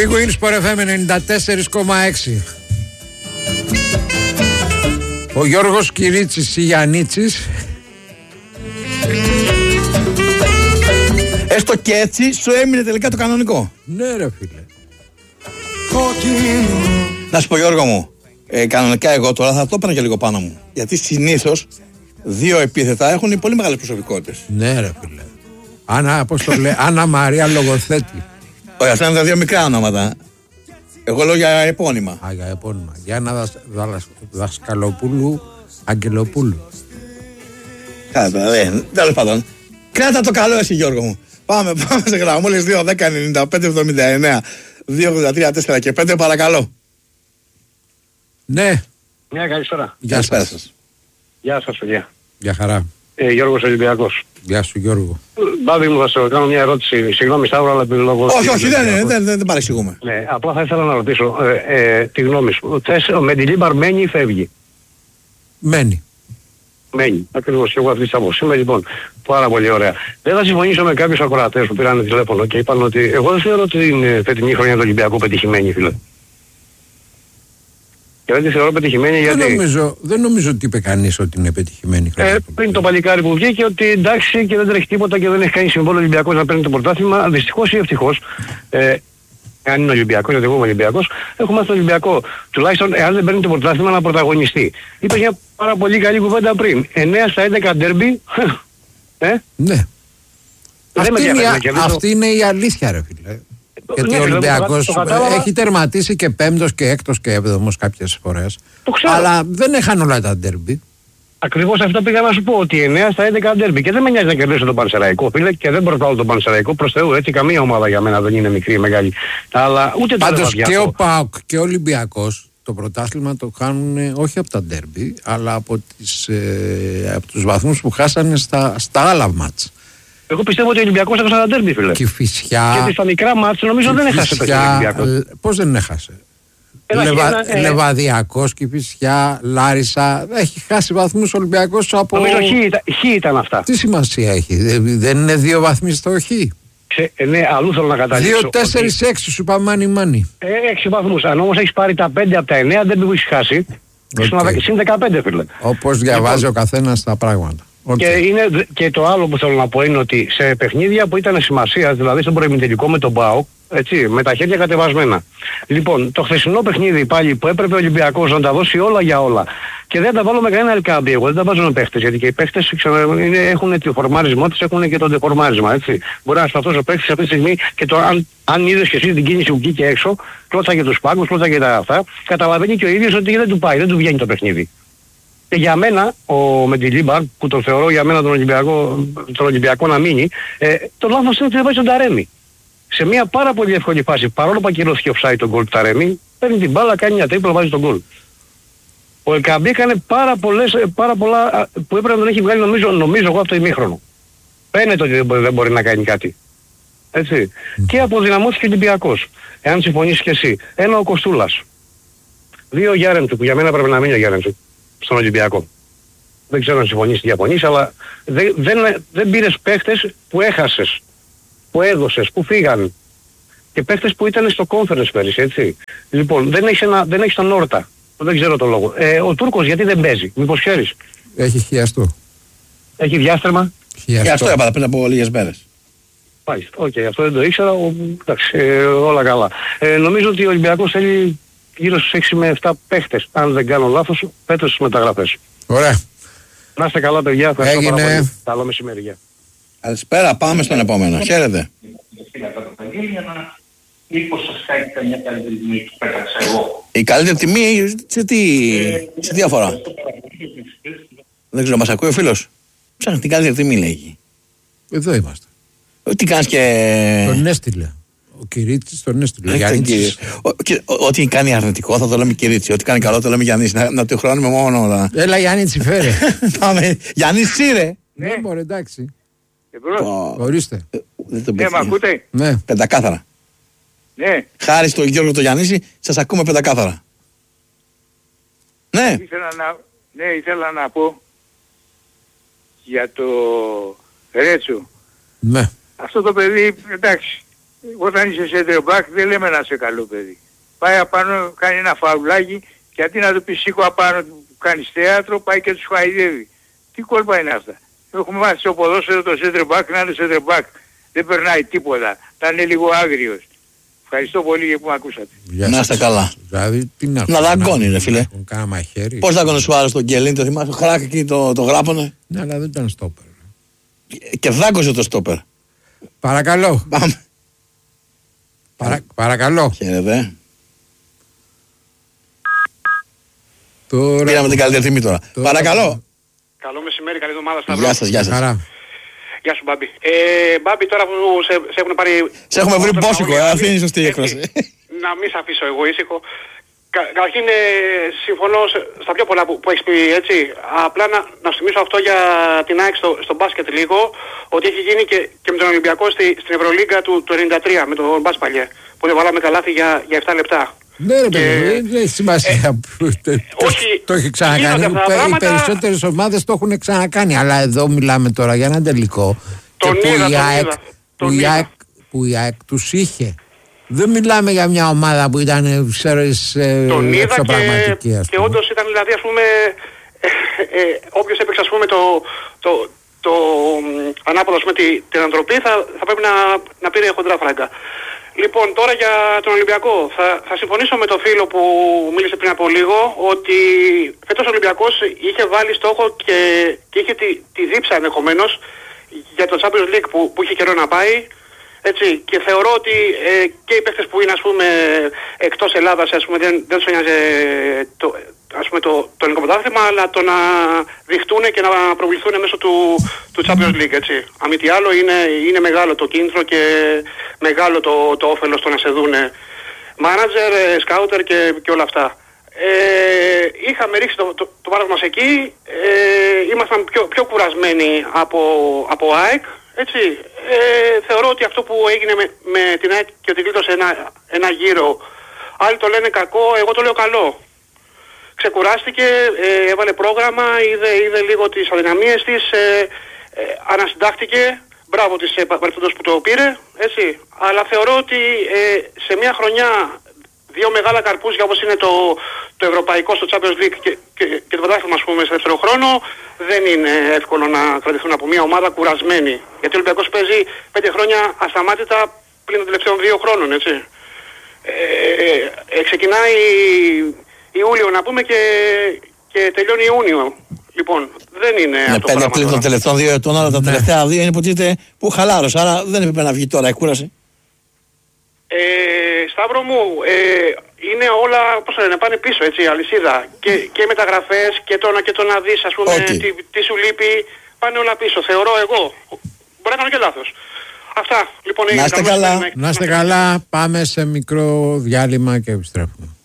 Big Wings Sport FM 94,6. Ο Γιώργος Κυρίτσης Γιαννίτσης. Έστω και έτσι σου έμεινε τελικά το κανονικό. Ναι ρε φίλε. Να σου πω Γιώργο μου, κανονικά εγώ τώρα θα το έπαιρνα και λίγο πάνω μου. Γιατί συνήθως δύο επίθετα έχουν πολύ μεγάλες προσωπικότητες. Ναι ρε φίλε. Πώς το λέει, Άννα Μαρία Λογοθέτη. Όχι, αυτά είναι τα δύο μικρά ονόματα. Εγώ λέω για επώνυμα. Για επώνυμα. Γιάννα Δασκαλοπούλου Αγγελοπούλου. Τέλος πάντων. Κράτα το καλό εσύ Γιώργο μου. Πάμε σε γραμμούλες 2, 10, 95, 79, 2, 83, 4 και 5 παρακαλώ. Ναι. Μια καλησπέρα. Γεια σας. Γεια σας παιδιά. Γεια χαρά. Γιώργος Ολυμπιακός. Γεια σου Γιώργο. Μπάδι μου θα σε κάνω μια ερώτηση. Συγγνώμη Σταύρο, αλλά επειδή λόγω... Όχι, δεν παρεξηγούμε. Ναι, απλά θα ήθελα να ρωτήσω τη γνώμη σου. Ο Μεντιλίμπαρ μένει ή φεύγει? Μένει. Μένει. Ακριβώς και εγώ αυτή τη άποψη. Λοιπόν, πάρα πολύ ωραία. Δεν θα συμφωνήσω με κάποιους ακροατές που πήραν τηλέφωνο και είπαν ότι εγώ δεν θεωρώ ότι την φετινή χρονιά του Ολυμπιακού πετυχημένη, φίλε. Και δεν τη θεωρώ πετυχημένη γιατί... Δεν νομίζω ότι είπε κανείς ότι είναι πετυχημένη χρονιά. Πριν το παλικάρι που βγήκε ότι εντάξει και δεν τρέχει τίποτα και δεν έχει κάνει συμβόλαιο Ολυμπιακός να παίρνει το πρωτάθλημα. Δυστυχώς ή ευτυχώς, αν είναι Ολυμπιακός, γιατί εγώ είμαι Ολυμπιακός, έχουμε μάθει τον Ολυμπιακό. Τουλάχιστον εάν δεν παίρνει το πρωτάθλημα να πρωταγωνιστεί. Είπε μια πάρα πολύ καλή κουβέντα πριν. 9 στα 11 ντέρμπι. Ναι. Αυτή είναι η αλήθεια ρε φίλε. Γιατί ο Ολυμπιακός έχει τερματίσει και 5ος και 6ος και 7ος κάποιες φορές. Αλλά δεν έχαν όλα τα ντέρμπι. Ακριβώς αυτό πήγα να σου πω, ότι 9 στα 11 ντέρμπι. Και δεν με νοιάζει να κερδίσω τον Πανσεραϊκό, φίλε, και δεν προτάω τον Πανσεραϊκό. Προς Θεού, έτσι καμία ομάδα για μένα δεν είναι μικρή ή μεγάλη. Αλλά ούτε το πάντως και ο ΠΑΟΚ και ο Ολυμπιακός το πρωτάθλημα το κάνουν όχι από τα ντέρμπι, αλλά από τους βαθμούς που χάσανε στα άλλα μάτς. Εγώ πιστεύω ότι ο Ολυμπιακός έχασε ένα ντέρμπι, φίλε. Κηφισιά. Και στα μικρά μάτς νομίζω δεν έχασε το Ολυμπιακός. Πώς δεν έχασε? Λεβαδιακός, Κηφισιά, Λάρισα. Έχει χάσει βαθμούς ο Ολυμπιακός από... Νομίζω χ ήταν αυτά. Τι σημασία έχει? Δεν είναι 2 βαθμοί στο χ? Ναι, αλλού θέλω να καταλήξω. 2, 4, 6 σου είπα μάνι. 6 βαθμούς. Αν όμως έχεις πάρει τα 5 από τα 9 δεν που έχεις χάσει. Συν 15, φίλε. Όπως διαβάζει ο καθένας τα πράγματα. Και το άλλο που θέλω να πω είναι ότι σε παιχνίδια που ήταν σημασία, δηλαδή στον προημιτελικό με τον ΠΑΟΚ, έτσι, με τα χέρια κατεβασμένα. Λοιπόν, το χθεσινό παιχνίδι πάλι που έπρεπε ο Ολυμπιακός να τα δώσει όλα για όλα και δεν τα βάλω με κανένα ελκάμπι, εγώ δεν τα βάζω με παίχτες, γιατί και οι παίχτες έχουν το φορμάρισμό τους, έχουν και το δεφορμάρισμα, έτσι. Μπορεί να σταθώς ο παίχτης αυτή τη στιγμή και το αν είδες και εσύ την κίνηση που βγήκε έξω, κλώτσαγε τους πάγκους, κλώτσαγε τα αυτά, καταλαβαίνει και ο ίδιος ότι δεν του πάει, δεν του βγαίνει το παιχνίδι. Και για μένα, ο Μεντιλίμπαρ, που τον θεωρώ για μένα τον Ολυμπιακό να μείνει, το λάθος είναι ότι δεν βάζει τον Ταρέμι. Σε μια πάρα πολύ εύκολη φάση, παρόλο που ακυρώθηκε offside τον γκολ του Ταρέμι, παίρνει την μπάλα, κάνει μια τρίπλα, βάζει τον γκολ. Ο Ελκαμπή έκανε πάρα πολλά που έπρεπε να τον έχει βγάλει νομίζω εγώ από το ημίχρονο. Φαίνεται ότι δεν μπορεί να κάνει κάτι. Έτσι. Και αποδυναμώθηκε ο Ολυμπιακός. Εάν συμφωνήσεις και εσύ. Ένα ο Κοστούλας. 2 ο Γιάρεμτσου, που για μένα πρέπει να μείνει ο Γιάρεμτσου στον Ολυμπιακό. Δεν ξέρω αν συμφωνείς ή διαφωνείς, αλλά δεν πήρες παίχτες που έχασες, που έδωσες, που φύγαν. Και παίχτες που ήταν στο conference πέρυσι, έτσι. Λοιπόν, δεν έχεις τον Όρτα. Δεν ξέρω τον λόγο. Ο Τούρκος γιατί δεν παίζει, μήπως ξέρεις? Έχει χιαστό. Έχει διάστρεμα. Χιαστό έπαθα πριν από λίγες μέρες. Μάλιστα, οκ, αυτό δεν το ήξερα, εντάξει, όλα καλά. Νομίζω ότι ο Ολυμπιακός θέλει γύρω στους 6 με 7 παίχτες, αν δεν κάνω λάθος, φέτος στις μεταγραφές. Ωραία. Να είστε καλά παιδιά, ευχαριστώ πάρα πολύ. Καλό μεσημέρι, γεια. Καλησπέρα, πάμε στον επόμενο. Χαίρετε. Μήπως σας κάνει καμιά καλύτερη τιμή που πέταξα εγώ? Η καλύτερη τιμή σε τι αφορά? Δεν ξέρω, μας ακούει ο φίλος? Ψάχνει την καλύτερη τιμή λέγει. Εδώ είμαστε. Τι κάνεις και... Τον έστειλε. Ο Κυρίτσης τον έστειλε. Ό,τι κάνει αρνητικό θα το λέμε Κυρίτσι. Ό,τι κάνει καλό το λέμε Γιάννης. Να το χρώνουμε μόνο. Έλα Γιάννητσι φέρε. Πάμε. Γιάννης σύρε. Ναι μωρέ εντάξει. Εμπρός. Ορίστε. Ναι, μ' ακούτε? Ναι. Πεντακάθαρα. Ναι. Χάρη στον Γιώργο το Γιάννηση, σας ακούμε πεντακάθαρα. Ναι. Ήθελα να πω για το Ρέτσο. Ναι. Αυτό το παιδί, εντάξει, όταν είσαι center back δεν λέμε να είσαι καλό παιδί. Πάει απάνω, κάνει ένα φαουλάκι και αντί να του πει σήκω απάνω, του κάνεις θέατρο, πάει και τους χαϊδεύει. Τι κόλπα είναι αυτά. Έχουμε μάθει στο ποδόσφαιρο το center back να είναι center back. Δεν περνάει τίποτα. Θα είναι λίγο άγριος. Ευχαριστώ πολύ που με ακούσατε. Να είστε καλά. Δηλαδή, τι να δαγκώνει, ρε φίλε. Πώς δαγκώνει ο άλλος τον Γκελίν, το θυμάσαι, χράκ εκεί το γράπωνε. Ναι, αλλά δεν ήταν στόπερ. Και δάγκωσε το στόπερ. Παρακαλώ. Πάμε. Παρακαλώ. Χαίρετε. Τώρα... Πήραμε την καλύτερη τιμή τώρα. Παρακαλώ. Καλό μεσημέρι, καλή εβδομάδα στα Γεια σας, γεια σας. Γεια σου Μπάμπη. Μπάμπη, τώρα που σε έχουν πάρει... Σε έχουμε βρει μπόσικο, αυτή είναι η σωστή έκφραση. Να μην σε αφήσω εγώ ήσυχο. Καταρχήν συμφωνώ στα πιο πολλά που έχεις πει, έτσι. Απλά να σου θυμίσω αυτό για την ΑΕΚ στο μπάσκετ λίγο, ότι έχει γίνει και με τον Ολυμπιακό στην Ευρωλίγκα του 93, με τον Μπάσπαλιε, που δεν βάλαμε καλάθι για 7 λεπτά. Ναι ρε παιδί, δεν έχει σημασία. Το έχει ξανακάνει. Οι περισσότερες ομάδες το έχουν ξανακάνει. Αλλά εδώ μιλάμε τώρα για ένα τελικό. Που η ΑΕΚ τους είχε. Δεν μιλάμε για μια ομάδα που ήταν εξωπραγματική. Και όντως ήταν δηλαδή, ας πούμε, όποιος έπαιξε, ας πούμε, το ανάποδο με την ανατροπή θα πρέπει να πήρε χοντρά φράγκα. Λοιπόν, τώρα για τον Ολυμπιακό. Θα συμφωνήσω με τον φίλο που μίλησε πριν από λίγο ότι φέτος ο Ολυμπιακός είχε βάλει στόχο και είχε τη δίψα ενδεχομένως για το Champions League που είχε καιρό να πάει. Έτσι, και θεωρώ ότι και οι παίκτες που είναι, ας πούμε, εκτός Ελλάδας, ας πούμε, δεν τους ένοιαζε το ελληνικό πρωτάθλημα, αλλά το να δειχτούν και να προβληθούν μέσω του Champions League, έτσι. Αν μη τι άλλο, είναι μεγάλο το κίνητρο και μεγάλο το όφελος το να σε δούνε μάνατζερ, σκάουτερ και όλα αυτά. Είχαμε ρίξει το βάρος μας εκεί, ήμασταν πιο κουρασμένοι από ΑΕΚ, έτσι. Θεωρώ ότι αυτό που έγινε με την ΑΕΚ και ότι γλίτωσε ένα γύρο, άλλοι το λένε κακό, εγώ το λέω καλό. Ξεκουράστηκε, έβαλε πρόγραμμα, είδε λίγο τις αδυναμίες της, ανασυντάχθηκε, μπράβο της παρεπτόντως που το πήρε, έτσι. Αλλά θεωρώ ότι σε μια χρονιά δύο μεγάλα καρπούζια όπως είναι το ευρωπαϊκό στο Champions League και το πρωτάθλημα, ας πούμε, σε δεύτερο χρόνο, δεν είναι εύκολο να κρατηθούν από μια ομάδα κουρασμένη. Γιατί ο Ολυμπιακός παίζει 5 χρόνια ασταμάτητα πλην των τελευταίων 2 χρόνων, έτσι. Ξεκινάει Ιούλιο να πούμε και τελειώνει Ιούνιο. Λοιπόν, δεν είναι αυτό το πράγμα. Πλην των τελευταίων 2 ετών, αλλά τα τελευταία 2 είναι υποτίθεται που χαλάρωσε. Άρα δεν έπρεπε να βγει τώρα η κούραση. Σταύρο μου, είναι όλα, πώς λένε, πάνε πίσω, έτσι, αλυσίδα. Και μεταγραφές και το να δεις, ας πούμε, τι σου λείπει, πάνε όλα πίσω. Θεωρώ εγώ. Μπορεί να κάνω και λάθος. Αυτά, λοιπόν. Να είστε καλά. Να είστε καλά, πάμε σε μικρό διάλειμμα και επιστρέφουμε.